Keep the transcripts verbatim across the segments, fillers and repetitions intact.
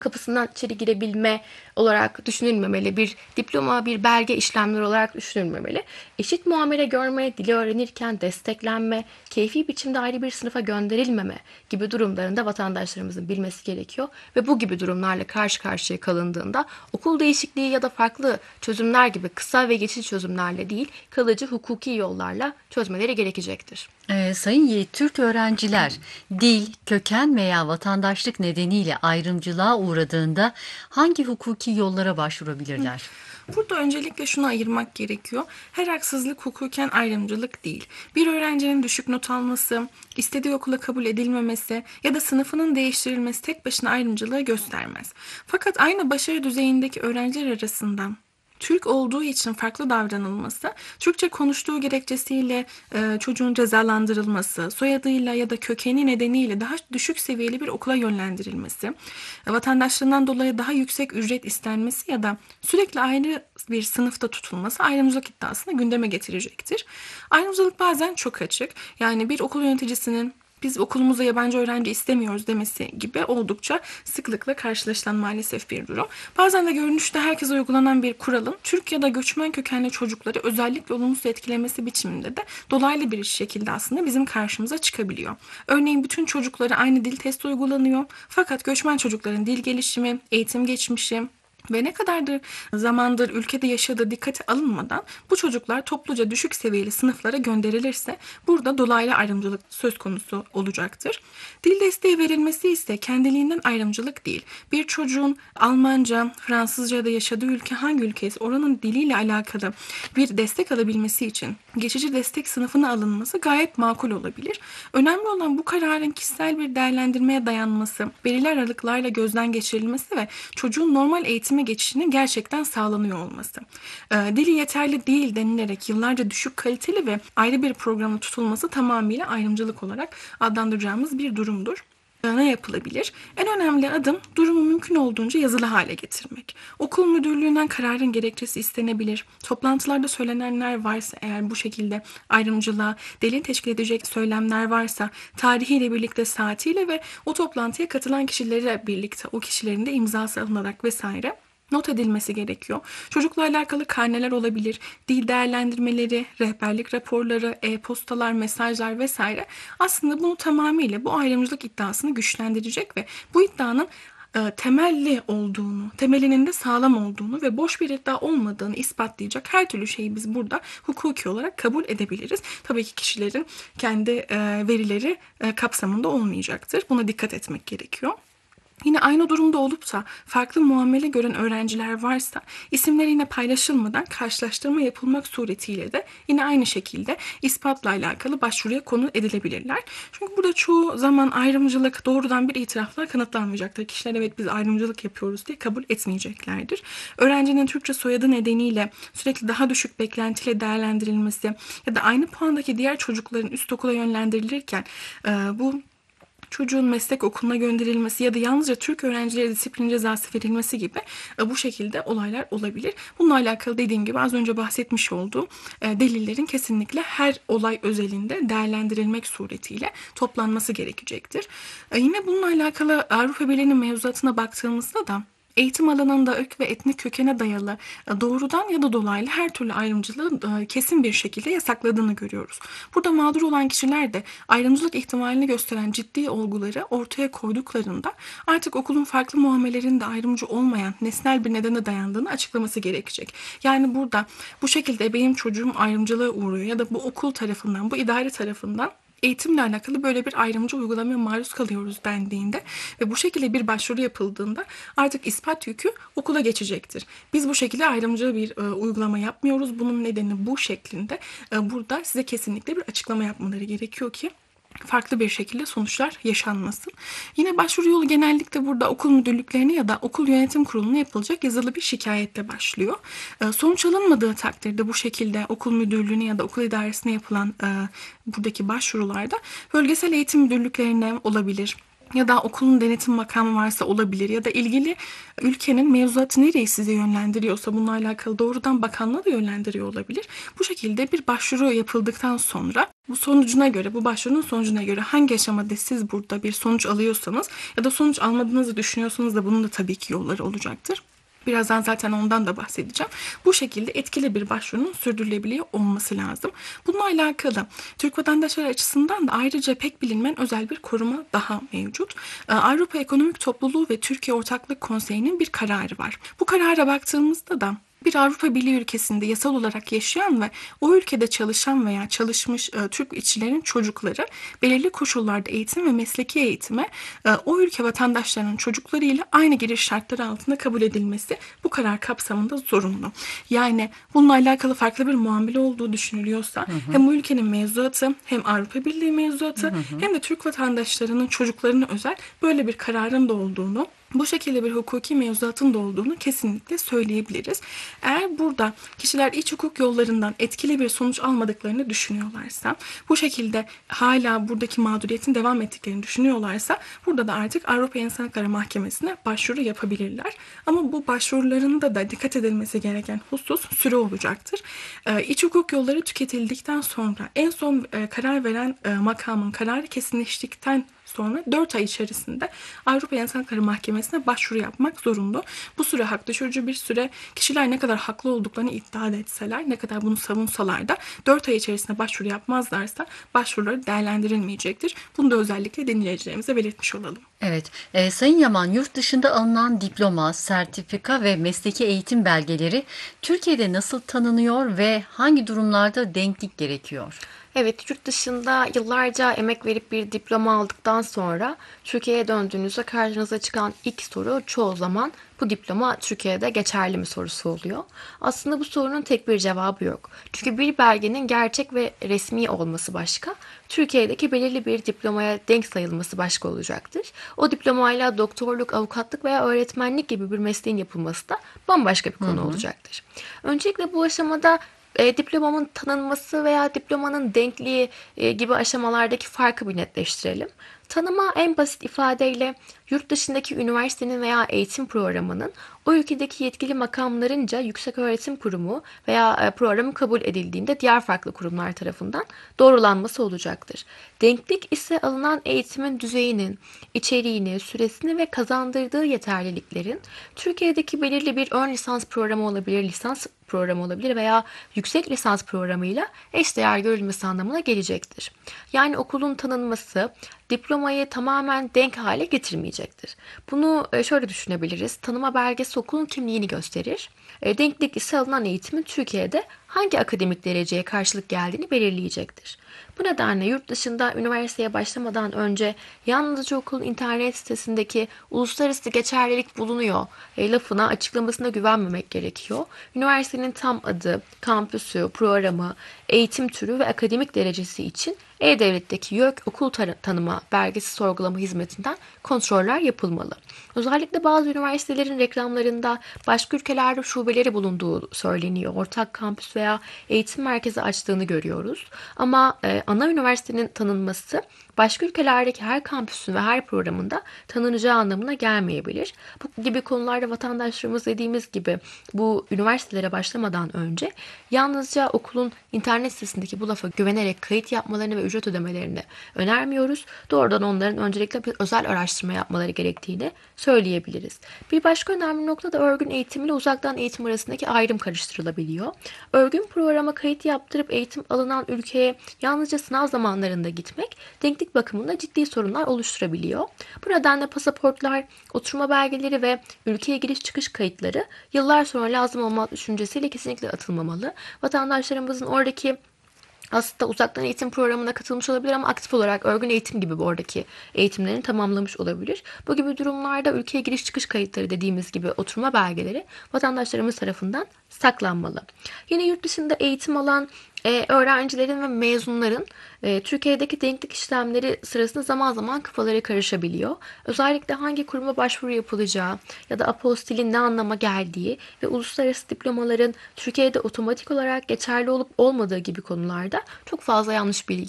kapısından içeri girebilme olarak düşünülmemeli. Bir diploma, bir belge işlemleri olarak düşünülmemeli. Eşit muamele görme, dili öğrenirken desteklenme, keyfi biçimde ayrı bir sınıfa gönderilmeme gibi durumlarında vatandaşlarımızın bilmesi gerekiyor. Ve bu gibi durumlarla karşı karşıya kalındığında okul değişikliği ya da farklı çözümler gibi kısa ve geçici çözümlerle değil, kalıcı hukuki yollarla çözmeleri gerekecektir. Ee, Sayın Yiğit, Türk öğrenciler dil, köken veya vatandaşlık nedeniyle ayrımcılığa uğradığında hangi hukuki yollara başvurabilirler? Burada öncelikle şunu ayırmak gerekiyor. Her haksızlık hukuken ayrımcılık değil. Bir öğrencinin düşük not alması, istediği okula kabul edilmemesi ya da sınıfının değiştirilmesi tek başına ayrımcılığı göstermez. Fakat aynı başarı düzeyindeki öğrenciler arasında Türk olduğu için farklı davranılması, Türkçe konuştuğu gerekçesiyle e, çocuğun cezalandırılması, soyadıyla ya da kökeni nedeniyle daha düşük seviyeli bir okula yönlendirilmesi, e, vatandaşlığından dolayı daha yüksek ücret istenmesi ya da sürekli ayrı bir sınıfta tutulması ayrımcılık iddiasını gündeme getirecektir. Ayrımcılık bazen çok açık. Yani bir okul yöneticisinin biz okulumuza yabancı öğrenci istemiyoruz demesi gibi oldukça sıklıkla karşılaşılan maalesef bir durum. Bazen de görünüşte herkese uygulanan bir kuralın Türk ya da göçmen kökenli çocukları özellikle olumsuz etkilemesi biçiminde de dolaylı bir şekilde aslında bizim karşımıza çıkabiliyor. Örneğin bütün çocuklara aynı dil testi uygulanıyor. Fakat göçmen çocukların dil gelişimi, eğitim geçmişi, ve ne kadardır zamandır ülkede yaşadığı dikkate alınmadan bu çocuklar topluca düşük seviyeli sınıflara gönderilirse burada dolaylı ayrımcılık söz konusu olacaktır. Dil desteği verilmesi ise kendiliğinden ayrımcılık değil. Bir çocuğun Almanca, Fransızca ya da yaşadığı ülke hangi ülkeyse oranın diliyle alakalı bir destek alabilmesi için geçici destek sınıfına alınması gayet makul olabilir. Önemli olan bu kararın kişisel bir değerlendirmeye dayanması, belirli aralıklarla gözden geçirilmesi ve çocuğun normal eğitime geçişinin gerçekten sağlanıyor olması. E, dili yeterli değil denilerek yıllarca düşük kaliteli ve ayrı bir programda tutulması tamamıyla ayrımcılık olarak adlandıracağımız bir durumdur. Ne yapılabilir? En önemli adım durumu mümkün olduğunca yazılı hale getirmek. Okul müdürlüğünden kararın gerekçesi istenebilir. Toplantılarda söylenenler varsa eğer bu şekilde ayrımcılığa delil teşkil edecek söylemler varsa tarihiyle birlikte saatiyle ve o toplantıya katılan kişilerle birlikte o kişilerin de imzası alınarak vesaire not edilmesi gerekiyor. Çocukla alakalı karneler olabilir, dil değerlendirmeleri, rehberlik raporları, e-postalar, mesajlar vesaire aslında bunu tamamıyla bu ayrımcılık iddiasını güçlendirecek ve bu iddianın e, temelli olduğunu, temelinin de sağlam olduğunu ve boş bir iddia olmadığını ispatlayacak her türlü şeyi biz burada hukuki olarak kabul edebiliriz. Tabii ki kişilerin kendi e, verileri e, kapsamında olmayacaktır. Buna dikkat etmek gerekiyor. Yine aynı durumda olup da farklı muamele gören öğrenciler varsa isimleri yine paylaşılmadan karşılaştırma yapılmak suretiyle de yine aynı şekilde ispatla alakalı başvuruya konu edilebilirler. Çünkü burada çoğu zaman ayrımcılık doğrudan bir itirafla kanıtlanmayacaktır. Kişiler evet biz ayrımcılık yapıyoruz diye kabul etmeyeceklerdir. Öğrencinin Türkçe soyadı nedeniyle sürekli daha düşük beklentiyle değerlendirilmesi ya da aynı puandaki diğer çocukların üst okula yönlendirilirken bu çocuğun meslek okuluna gönderilmesi ya da yalnızca Türk öğrencilere disiplin cezası verilmesi gibi bu şekilde olaylar olabilir. Bununla alakalı dediğim gibi az önce bahsetmiş olduğum delillerin kesinlikle her olay özelinde değerlendirilmek suretiyle toplanması gerekecektir. Yine bununla alakalı Avrupa Birliği'nin mevzuatına baktığımızda da eğitim alanında ırk ve etnik kökene dayalı doğrudan ya da dolaylı her türlü ayrımcılığı kesin bir şekilde yasakladığını görüyoruz. Burada mağdur olan kişiler de ayrımcılık ihtimalini gösteren ciddi olguları ortaya koyduklarında artık okulun farklı muamelerinde ayrımcı olmayan nesnel bir nedene dayandığını açıklaması gerekecek. Yani burada bu şekilde benim çocuğum ayrımcılığa uğruyor ya da bu okul tarafından, bu idare tarafından eğitimle alakalı böyle bir ayrımcı uygulamaya maruz kalıyoruz dendiğinde ve bu şekilde bir başvuru yapıldığında artık ispat yükü okula geçecektir. Biz bu şekilde ayrımcı bir e, uygulama yapmıyoruz. Bunun nedeni bu şeklinde. E, burada size kesinlikle bir açıklama yapmaları gerekiyor ki farklı bir şekilde sonuçlar yaşanmasın. Yine başvuru yolu genellikle burada okul müdürlüklerine ya da okul yönetim kuruluna yapılacak yazılı bir şikayette başlıyor. Ee, sonuç alınmadığı takdirde bu şekilde okul müdürlüğüne ya da okul idaresine yapılan e, buradaki başvurularda bölgesel eğitim müdürlüklerine olabilir ya da okulun denetim makamı varsa olabilir ya da ilgili ülkenin mevzuatı nereyi size yönlendiriyorsa bununla alakalı doğrudan bakanlığa da yönlendiriyor olabilir. Bu şekilde bir başvuru yapıldıktan sonra bu sonucuna göre, bu başvurunun sonucuna göre hangi aşamada siz burada bir sonuç alıyorsanız ya da sonuç almadığınızı düşünüyorsanız da bunun da tabii ki yolları olacaktır. Birazdan zaten ondan da bahsedeceğim. Bu şekilde etkili bir başvurunun sürdürülebiliyor olması lazım. Bununla alakalı Türk vatandaşları açısından da ayrıca pek bilinmeyen özel bir koruma daha mevcut. Ee, Avrupa Ekonomik Topluluğu ve Türkiye Ortaklık Konseyi'nin bir kararı var. Bu karara baktığımızda da bir Avrupa Birliği ülkesinde yasal olarak yaşayan ve o ülkede çalışan veya çalışmış e, Türk işçilerin çocukları belirli koşullarda eğitim ve mesleki eğitime e, o ülke vatandaşlarının çocuklarıyla aynı giriş şartları altında kabul edilmesi bu karar kapsamında zorunlu. Yani bununla alakalı farklı bir muamele olduğu düşünülüyorsa hı hı. hem bu ülkenin mevzuatı hem Avrupa Birliği mevzuatı hı hı. hem de Türk vatandaşlarının çocuklarına özel böyle bir kararın da olduğunu, bu şekilde bir hukuki mevzuatın da olduğunu kesinlikle söyleyebiliriz. Eğer burada kişiler iç hukuk yollarından etkili bir sonuç almadıklarını düşünüyorlarsa, bu şekilde hala buradaki mağduriyetin devam ettiklerini düşünüyorlarsa, burada da artık Avrupa İnsan Hakları Mahkemesi'ne başvuru yapabilirler. Ama bu başvurularında da dikkat edilmesi gereken husus süre olacaktır. Ee, iç hukuk yolları tüketildikten sonra en son e, karar veren e, makamın kararı kesinleştikten sonra dört ay içerisinde Avrupa İnsan Hakları Mahkemesi'ne başvuru yapmak zorunda. Bu süre hak düşürücü bir süre. Kişiler ne kadar haklı olduklarını iddia etseler, ne kadar bunu savunsalar da dört ay içerisinde başvuru yapmazlarsa başvuruları değerlendirilmeyecektir. Bunu da özellikle dinleyicilerimize belirtmiş olalım. Evet, e, Sayın Yaman, yurt dışında alınan diploma, sertifika ve mesleki eğitim belgeleri Türkiye'de nasıl tanınıyor ve hangi durumlarda denklik gerekiyor? Evet, yurt dışında yıllarca emek verip bir diploma aldıktan sonra Türkiye'ye döndüğünüzde karşınıza çıkan ilk soru çoğu zaman bu diploma Türkiye'de geçerli mi sorusu oluyor. Aslında bu sorunun tek bir cevabı yok. Çünkü bir belgenin gerçek ve resmi olması başka, Türkiye'deki belirli bir diplomaya denk sayılması başka olacaktır. O diplomayla doktorluk, avukatlık veya öğretmenlik gibi bir mesleğin yapılması da bambaşka bir konu hı hı. olacaktır. Öncelikle bu aşamada E, diplomamın tanınması veya diplomanın denkliği e, gibi aşamalardaki farkı bir netleştirelim. Tanıma en basit ifadeyle yurt dışındaki üniversitenin veya eğitim programının o ülkedeki yetkili makamlarınca yükseköğretim kurumu veya e, programı kabul edildiğinde diğer farklı kurumlar tarafından doğrulanması olacaktır. Denklik ise alınan eğitimin düzeyinin, içeriğini, süresini ve kazandırdığı yeterliliklerin Türkiye'deki belirli bir ön lisans programı olabilir, lisans programı olabilir veya yüksek lisans programıyla eşdeğer görülmesi anlamına gelecektir. Yani okulun tanınması diplomayı tamamen denk hale getirmeyecektir. Bunu şöyle düşünebiliriz. Tanıma belgesi okulun kimliğini gösterir. Denklik ise alınan eğitimin Türkiye'de hangi akademik dereceye karşılık geldiğini belirleyecektir. Bu nedenle yurt dışında üniversiteye başlamadan önce yalnızca okulun internet sitesindeki uluslararası geçerlilik bulunuyor e, lafına, açıklamasına güvenmemek gerekiyor. Üniversitenin tam adı, kampüsü, programı, eğitim türü ve akademik derecesi için E-Devlet'teki YÖK okul tanıma belgesi sorgulama hizmetinden kontroller yapılmalı. Özellikle bazı üniversitelerin reklamlarında başka ülkelerde şubeleri bulunduğu söyleniyor. Ortak kampüs veya eğitim merkezi açtığını görüyoruz. Ama e, ana üniversitenin tanınması başka ülkelerdeki her kampüsün ve her programında tanınacağı anlamına gelmeyebilir. Bu gibi konularda vatandaşlarımız dediğimiz gibi bu üniversitelere başlamadan önce yalnızca okulun internet sitesindeki bu lafa güvenerek kayıt yapmalarını ve ücret ödemelerini önermiyoruz. Doğrudan onların öncelikle bir özel araştırma yapmaları gerektiğini söyleyebiliriz. Bir başka önemli nokta da örgün eğitim ile uzaktan eğitim arasındaki ayrım karıştırılabiliyor. Örgün programa kayıt yaptırıp eğitim alınan ülkeye yalnızca sınav zamanlarında gitmek denklik bakımında ciddi sorunlar oluşturabiliyor. Bu nedenle pasaportlar, oturma belgeleri ve ülkeye giriş çıkış kayıtları yıllar sonra lazım olma düşüncesiyle kesinlikle atılmamalı. Vatandaşlarımızın oradaki aslında uzaktan eğitim programına katılmış olabilir ama aktif olarak örgün eğitim gibi oradaki eğitimlerini tamamlamış olabilir. Bu gibi durumlarda ülkeye giriş çıkış kayıtları dediğimiz gibi oturma belgeleri vatandaşlarımız tarafından saklanmalı. Yine yurt dışında eğitim alan e, öğrencilerin ve mezunların e, Türkiye'deki denklik işlemleri sırasında zaman zaman kafaları karışabiliyor. Özellikle hangi kuruma başvuru yapılacağı ya da apostilin ne anlama geldiği ve uluslararası diplomaların Türkiye'de otomatik olarak geçerli olup olmadığı gibi konularda çok fazla yanlış bilgi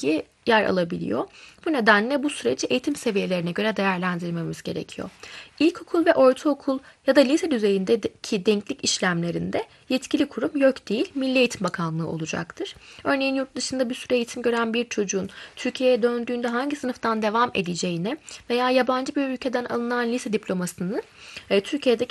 yer alabiliyor. Bu nedenle bu süreci eğitim seviyelerine göre değerlendirmemiz gerekiyor. İlkokul ve ortaokul ya da lise düzeyindeki denklik işlemlerinde yetkili kurum YÖK değil, Milli Eğitim Bakanlığı olacaktır. Örneğin yurt dışında bir süre eğitim gören bir çocuğun Türkiye'ye döndüğünde hangi sınıftan devam edeceğini veya yabancı bir ülkeden alınan lise diplomasını e, Türkiye'deki